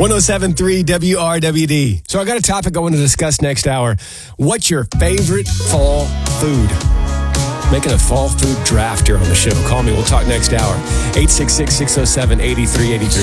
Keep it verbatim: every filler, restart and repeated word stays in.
one oh seven point three W R W D. So I got a topic I want to discuss next hour. What's your favorite fall food? Making a fall food draft here on the show. Call me. We'll talk next hour. eight six six, six oh seven, eight three eight three.